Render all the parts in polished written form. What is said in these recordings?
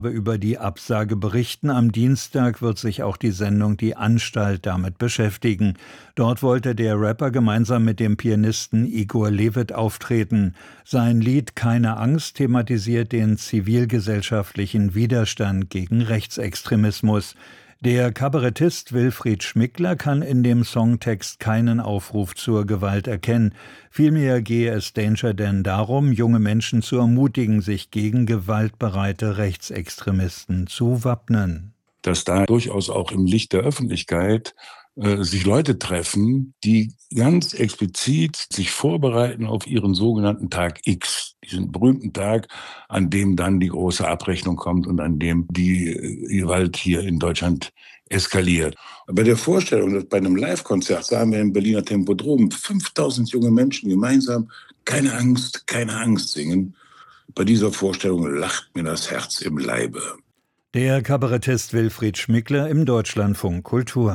Über die Absage berichten. Am Dienstag wird sich auch die Sendung Die Anstalt damit beschäftigen. Dort wollte der Rapper gemeinsam mit dem Pianisten Igor Levit auftreten. Sein Lied Keine Angst thematisiert den zivilgesellschaftlichen Widerstand gegen Rechtsextremismus. Der Kabarettist Wilfried Schmickler kann in dem Songtext keinen Aufruf zur Gewalt erkennen. Vielmehr gehe es Danger Dan darum, junge Menschen zu ermutigen, sich gegen gewaltbereite Rechtsextremisten zu wappnen. Dass da durchaus auch im Licht der Öffentlichkeit sich Leute treffen, die ganz explizit sich vorbereiten auf ihren sogenannten Tag X, diesen berühmten Tag, an dem dann die große Abrechnung kommt und an dem die Gewalt hier in Deutschland eskaliert. Bei der Vorstellung, dass bei einem Live-Konzert, sagen wir im Berliner Tempodrom, 5000 junge Menschen gemeinsam keine Angst singen, bei dieser Vorstellung lacht mir das Herz im Leibe. Der Kabarettist Wilfried Schmickler im Deutschlandfunk Kultur.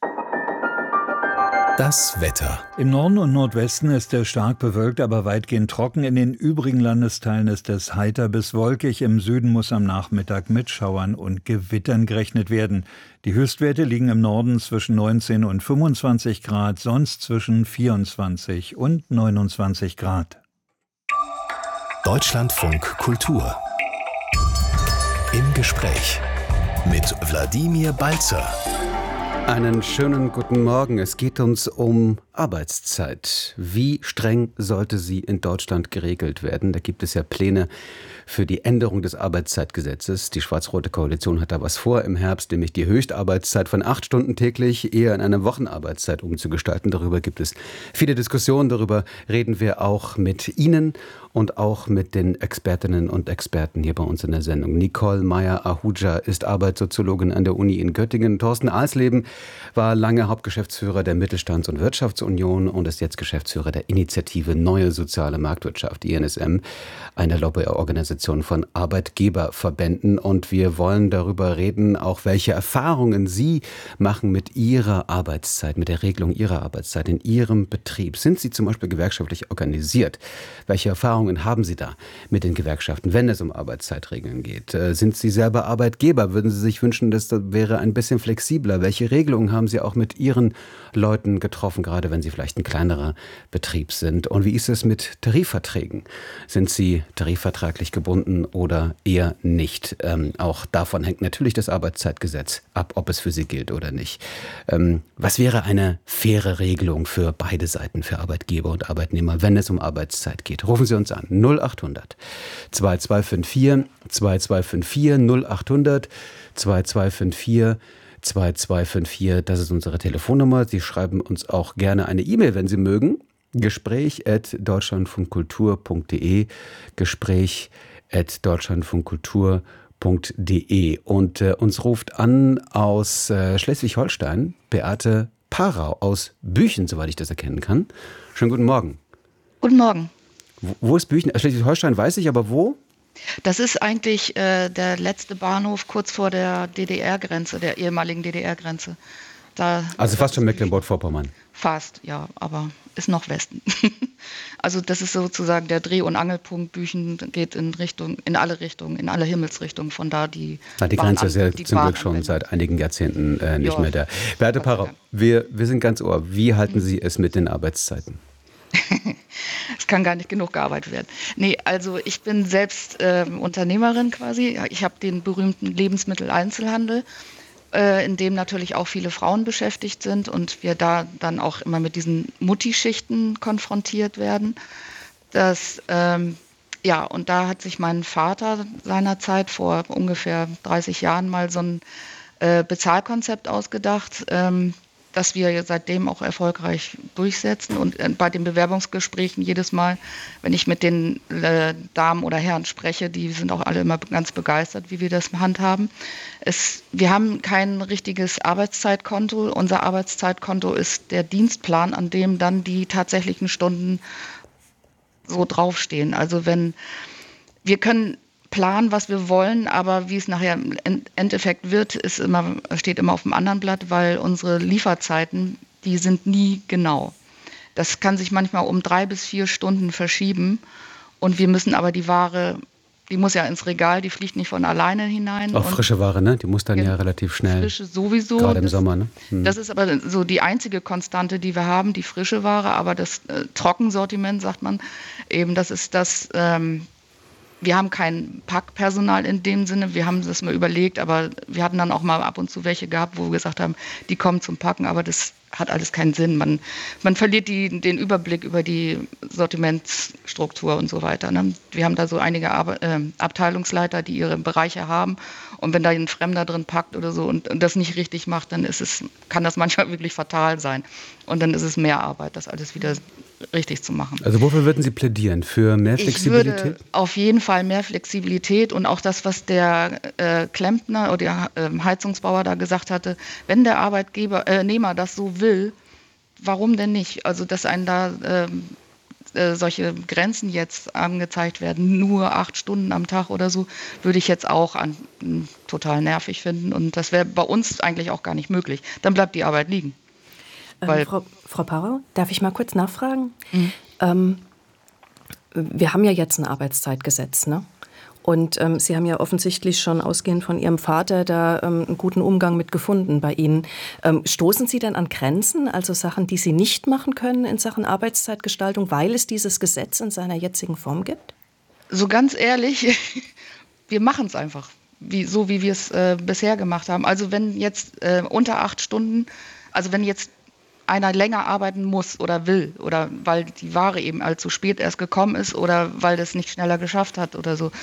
Das Wetter. Im Norden und Nordwesten ist es stark bewölkt, aber weitgehend trocken. In den übrigen Landesteilen ist es heiter bis wolkig. Im Süden muss am Nachmittag mit Schauern und Gewittern gerechnet werden. Die Höchstwerte liegen im Norden zwischen 19 und 25 Grad, sonst zwischen 24 und 29 Grad. Deutschlandfunk Kultur. Im Gespräch mit Wladimir Balzer. Einen schönen guten Morgen. Es geht uns um Arbeitszeit. Wie streng sollte sie in Deutschland geregelt werden? Da gibt es ja Pläne für die Änderung des Arbeitszeitgesetzes. Die schwarz-rote Koalition hat da was vor im Herbst, nämlich die Höchstarbeitszeit von 8 Stunden täglich eher in eine Wochenarbeitszeit umzugestalten. Darüber gibt es viele Diskussionen. Darüber reden wir auch mit Ihnen und auch mit den Expertinnen und Experten hier bei uns in der Sendung. Nicole Meyer-Ahuja ist Arbeitssoziologin an der Uni in Göttingen. Thorsten Alsleben war lange Hauptgeschäftsführer der Mittelstands- und Wirtschaftsunion und ist jetzt Geschäftsführer der Initiative Neue Soziale Marktwirtschaft, INSM, eine Lobbyorganisation von Arbeitgeberverbänden. Und wir wollen darüber reden, auch welche Erfahrungen Sie machen mit Ihrer Arbeitszeit, mit der Regelung Ihrer Arbeitszeit in Ihrem Betrieb. Sind Sie zum Beispiel gewerkschaftlich organisiert? Welche Erfahrungen haben Sie da mit den Gewerkschaften, wenn es um Arbeitszeitregeln geht? Sind Sie selber Arbeitgeber? Würden Sie sich wünschen, dass das wäre ein bisschen flexibler? Welche Regelungen haben Sie auch mit Ihren Leuten getroffen, gerade wenn Sie vielleicht ein kleinerer Betrieb sind? Und wie ist es mit Tarifverträgen? Sind Sie tarifvertraglich gebunden oder eher nicht? Auch davon hängt natürlich das Arbeitszeitgesetz ab, ob es für Sie gilt oder nicht. Was wäre eine faire Regelung für beide Seiten, für Arbeitgeber und Arbeitnehmer, wenn es um Arbeitszeit geht? Rufen Sie uns an. 0800 2254 2254 0800 2254 2254. Das ist unsere Telefonnummer. Sie schreiben uns auch gerne eine E-Mail, wenn Sie mögen. Gespräch@deutschlandfunkkultur.de Gespräch@deutschlandfunkkultur.de. Und uns ruft an aus Schleswig-Holstein Beate Parau aus Büchen, soweit ich das erkennen kann. Schönen guten Morgen. Guten Morgen. Wo ist Büchen? Schleswig-Holstein weiß ich, aber wo? Das ist eigentlich der letzte Bahnhof kurz vor der DDR-Grenze, der ehemaligen DDR-Grenze. Also fast schon Mecklenburg-Vorpommern. Fast, ja, aber ist noch Westen. Also das ist sozusagen der Dreh- und Angelpunkt. Büchen geht in alle Richtungen, in alle Himmelsrichtungen. Von da die Grenze ist ja zum Glück schon seit einigen Jahrzehnten nicht mehr da. Beate Parau, wir sind ganz ohr. Wie halten Sie es mit den Arbeitszeiten? Es kann gar nicht genug gearbeitet werden. Nee, also ich bin selbst Unternehmerin quasi. Ich habe den berühmten Lebensmitteleinzelhandel, in dem natürlich auch viele Frauen beschäftigt sind und wir da dann auch immer mit diesen Mutti-Schichten konfrontiert werden. Und da hat sich mein Vater seinerzeit vor ungefähr 30 Jahren mal so ein Bezahlkonzept ausgedacht, das wir seitdem auch erfolgreich durchsetzen. Und bei den Bewerbungsgesprächen jedes Mal, wenn ich mit den Damen oder Herren spreche, die sind auch alle immer ganz begeistert, wie wir das handhaben. Wir haben kein richtiges Arbeitszeitkonto. Unser Arbeitszeitkonto ist der Dienstplan, an dem dann die tatsächlichen Stunden so draufstehen. Also wir können planen, was wir wollen, aber wie es nachher im Endeffekt wird, steht immer auf dem anderen Blatt, weil unsere Lieferzeiten, die sind nie genau. Das kann sich manchmal um 3 bis 4 Stunden verschieben und wir müssen aber die Ware die muss ja ins Regal, die fliegt nicht von alleine hinein. Auch frische Ware, ne? Die muss dann ja relativ schnell. Frische sowieso. Gerade im Sommer, ne? Das ist aber so die einzige Konstante, die wir haben, die frische Ware. Aber das Trockensortiment, sagt man, eben, das ist das. Wir haben kein Packpersonal in dem Sinne, wir haben das mal überlegt, aber wir hatten dann auch mal ab und zu welche gehabt, wo wir gesagt haben, die kommen zum Packen, aber das hat alles keinen Sinn. Man verliert den Überblick über die Sortimentsstruktur und so weiter. Ne? Wir haben da so einige Abteilungsleiter, die ihre Bereiche haben, und wenn da ein Fremder drin packt oder so und das nicht richtig macht, dann kann das manchmal wirklich fatal sein. Und dann ist es mehr Arbeit, das alles wieder richtig zu machen. Also wofür würden Sie plädieren? Für mehr Flexibilität? Ich würde auf jeden Fall mehr Flexibilität und auch das, was der Klempner oder der Heizungsbauer da gesagt hatte, wenn der Arbeitnehmer das so will, warum denn nicht? Also dass einem da solche Grenzen jetzt angezeigt werden, nur 8 Stunden am Tag oder so, würde ich jetzt auch total nervig finden, und das wäre bei uns eigentlich auch gar nicht möglich. Dann bleibt die Arbeit liegen. Frau Parau, darf ich mal kurz nachfragen? Wir haben ja jetzt ein Arbeitszeitgesetz, ne? Und Sie haben ja offensichtlich schon ausgehend von Ihrem Vater da einen guten Umgang mit gefunden bei Ihnen. Stoßen Sie denn an Grenzen, also Sachen, die Sie nicht machen können in Sachen Arbeitszeitgestaltung, weil es dieses Gesetz in seiner jetzigen Form gibt? So ganz ehrlich, wir machen es einfach, so wie wir es bisher gemacht haben. Also wenn jetzt unter 8 Stunden, also wenn jetzt einer länger arbeiten muss oder will oder weil die Ware eben allzu spät erst gekommen ist oder weil das nicht schneller geschafft hat oder so.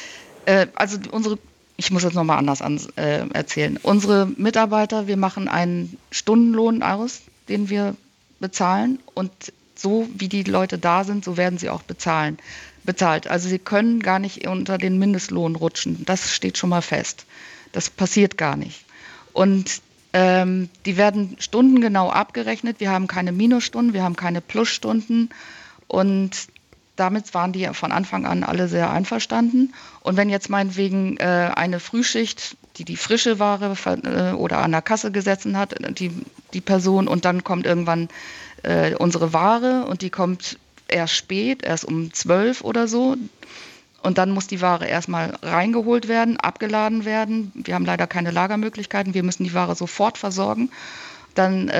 Ich muss jetzt nochmal anders erzählen. Unsere Mitarbeiter, wir machen einen Stundenlohn aus, den wir bezahlen, und so wie die Leute da sind, so werden sie auch bezahlt. Also sie können gar nicht unter den Mindestlohn rutschen. Das steht schon mal fest. Das passiert gar nicht. Und die werden stundengenau abgerechnet. Wir haben keine Minusstunden, wir haben keine Plusstunden, und damit waren die von Anfang an alle sehr einverstanden. Und wenn jetzt meinetwegen eine Frühschicht, die frische Ware oder an der Kasse gesessen hat, die Person, und dann kommt irgendwann unsere Ware und die kommt erst spät, erst um 12 oder so, und dann muss die Ware erstmal reingeholt werden, abgeladen werden. Wir haben leider keine Lagermöglichkeiten. Wir müssen die Ware sofort versorgen. Dann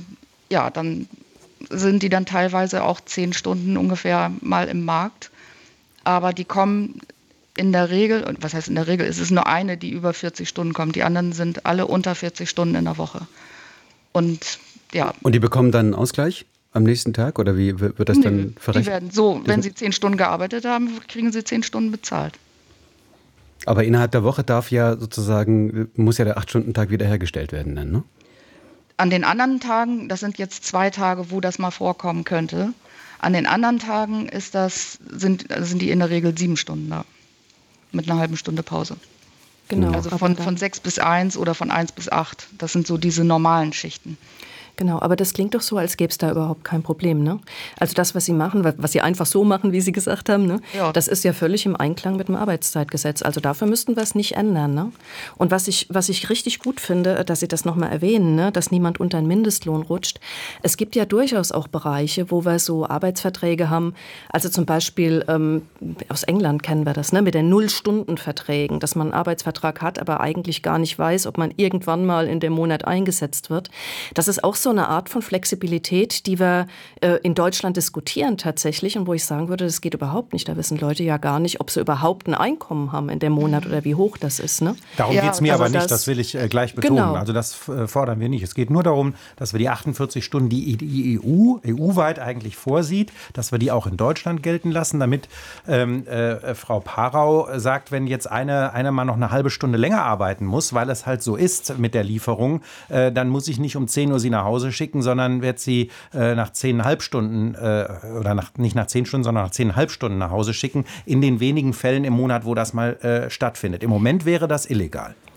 sind die dann teilweise auch 10 Stunden ungefähr mal im Markt. Aber die kommen in der Regel, und was heißt in der Regel, es ist nur eine, die über 40 Stunden kommt. Die anderen sind alle unter 40 Stunden in der Woche. Und ja. Und die bekommen dann einen Ausgleich am nächsten Tag, oder wie wird das dann verrechnet? Die werden so, wenn sie 10 Stunden gearbeitet haben, kriegen sie 10 Stunden bezahlt. Aber innerhalb der Woche muss ja der 8-Stunden-Tag wiederhergestellt werden dann, ne? An den anderen Tagen, das sind jetzt 2 Tage, wo das mal vorkommen könnte. An den anderen Tagen sind die in der Regel 7 Stunden da. Mit einer halben Stunde Pause. Genau. Also von 6 bis 1 oder von 1 bis 8. Das sind so diese normalen Schichten. Genau, aber das klingt doch so, als gäbe es da überhaupt kein Problem, ne? Also das, was Sie machen, was Sie einfach so machen, wie Sie gesagt haben, ne? Ja. Das ist ja völlig im Einklang mit dem Arbeitszeitgesetz. Also dafür müssten wir es nicht ändern, ne? Und was ich richtig gut finde, dass Sie das nochmal erwähnen, ne? Dass niemand unter einen Mindestlohn rutscht. Es gibt ja durchaus auch Bereiche, wo wir so Arbeitsverträge haben. Also zum Beispiel aus England kennen wir das, ne? Mit den 0-Stunden-Verträgen, dass man einen Arbeitsvertrag hat, aber eigentlich gar nicht weiß, ob man irgendwann mal in dem Monat eingesetzt wird. Das ist auch so eine Art von Flexibilität, die wir in Deutschland diskutieren tatsächlich, und wo ich sagen würde, das geht überhaupt nicht. Da wissen Leute ja gar nicht, ob sie überhaupt ein Einkommen haben in dem Monat oder wie hoch das ist. Ne? Darum geht es mir aber nicht, das will ich gleich betonen. Genau. Also das fordern wir nicht. Es geht nur darum, dass wir die 48 Stunden, die EU-weit eigentlich vorsieht, dass wir die auch in Deutschland gelten lassen, damit Frau Parau sagt, wenn jetzt einer mal noch eine halbe Stunde länger arbeiten muss, weil es halt so ist mit der Lieferung, dann muss ich nicht um 10 Uhr sie nach Hause schicken, sondern wird sie nach 10,5 Stunden nicht nach 10 Stunden, sondern nach 10,5 Stunden nach Hause schicken, in den wenigen Fällen im Monat, wo das mal stattfindet. Im Moment wäre das illegal.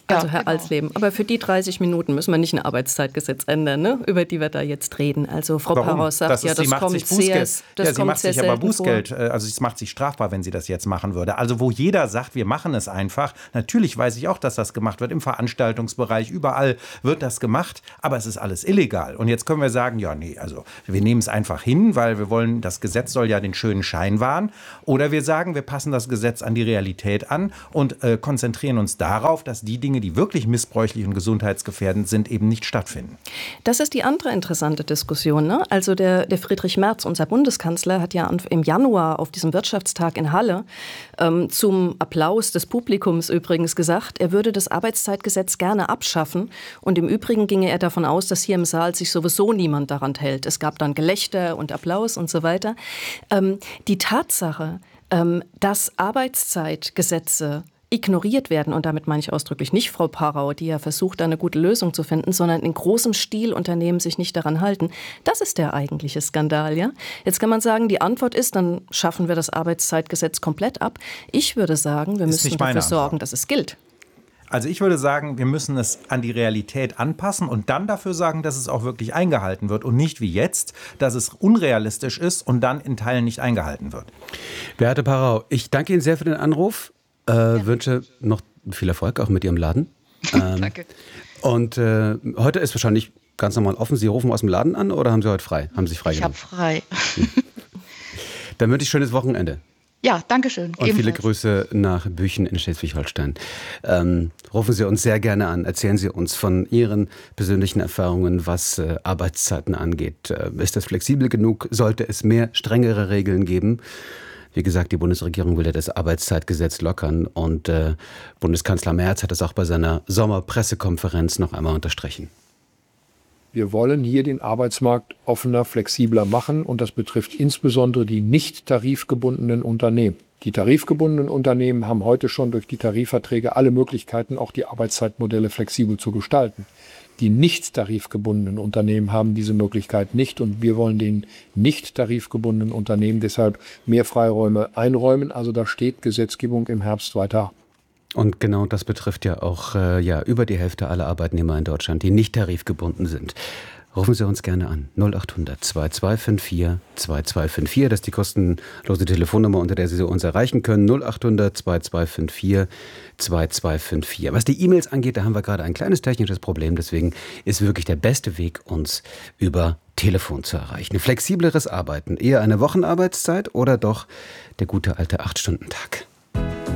Also Herr Alsleben, aber für die 30 Minuten müssen wir nicht ein Arbeitszeitgesetz ändern, ne? Über die wir da jetzt reden. Also Frau Paraus sagt, das kommt sehr sie macht sich aber Bußgeld, also es macht sich strafbar, wenn sie das jetzt machen würde. Also wo jeder sagt, wir machen es einfach. Natürlich weiß ich auch, dass das gemacht wird, im Veranstaltungsbereich, überall wird das gemacht, aber es ist alles illegal. Und jetzt können wir sagen, ja, nee, also wir nehmen es einfach hin, weil wir wollen, das Gesetz soll ja den schönen Schein wahren. Oder wir sagen, wir passen das Gesetz an die Realität an und konzentrieren uns darauf, dass die Dinge, die wirklich missbräuchlich und gesundheitsgefährdend sind, eben nicht stattfinden. Das ist die andere interessante Diskussion, ne? Also der Friedrich Merz, unser Bundeskanzler, hat ja im Januar auf diesem Wirtschaftstag in Halle zum Applaus des Publikums übrigens gesagt, er würde das Arbeitszeitgesetz gerne abschaffen. Und im Übrigen ginge er davon aus, dass hier im Saal sich sowieso niemand daran hält. Es gab dann Gelächter und Applaus und so weiter. Die Tatsache, dass Arbeitszeitgesetze ignoriert werden, und damit meine ich ausdrücklich nicht Frau Parau, die ja versucht, eine gute Lösung zu finden, sondern in großem Stil Unternehmen sich nicht daran halten. Das ist der eigentliche Skandal, ja? Jetzt kann man sagen, die Antwort ist, dann schaffen wir das Arbeitszeitgesetz komplett ab. Ich würde sagen, wir müssen dafür sorgen, dass es gilt. Also ich würde sagen, wir müssen es an die Realität anpassen und dann dafür sorgen, dass es auch wirklich eingehalten wird und nicht wie jetzt, dass es unrealistisch ist und dann in Teilen nicht eingehalten wird. Beate Parau, ich danke Ihnen sehr für den Anruf. Wünsche noch viel Erfolg auch mit Ihrem Laden. Danke. Und heute ist wahrscheinlich ganz normal offen. Sie rufen aus dem Laden an oder haben Sie heute frei? Haben Sie sich frei genommen? Ich habe frei. Dann wünsche ich schönes Wochenende. Ja, danke schön. Und viele Grüße nach Büchen in Schleswig-Holstein. Rufen Sie uns sehr gerne an. Erzählen Sie uns von Ihren persönlichen Erfahrungen, was Arbeitszeiten angeht. Ist das flexibel genug? Sollte es mehr strengere Regeln geben? Wie gesagt, die Bundesregierung will ja das Arbeitszeitgesetz lockern und Bundeskanzler Merz hat es auch bei seiner Sommerpressekonferenz noch einmal unterstrichen. Wir wollen hier den Arbeitsmarkt offener, flexibler machen und das betrifft insbesondere die nicht tarifgebundenen Unternehmen. Die tarifgebundenen Unternehmen haben heute schon durch die Tarifverträge alle Möglichkeiten, auch die Arbeitszeitmodelle flexibel zu gestalten. Die nicht tarifgebundenen Unternehmen haben diese Möglichkeit nicht und wir wollen den nicht tarifgebundenen Unternehmen deshalb mehr Freiräume einräumen. Also da steht Gesetzgebung im Herbst weiter. Und genau das betrifft ja auch über die Hälfte aller Arbeitnehmer in Deutschland, die nicht tarifgebunden sind. Rufen Sie uns gerne an. 0800 2254 2254. Das ist die kostenlose Telefonnummer, unter der Sie uns erreichen können. 0800 2254 2254. Was die E-Mails angeht, da haben wir gerade ein kleines technisches Problem. Deswegen ist wirklich der beste Weg, uns über Telefon zu erreichen. Flexibleres Arbeiten. Eher eine Wochenarbeitszeit oder doch der gute alte 8-Stunden-Tag?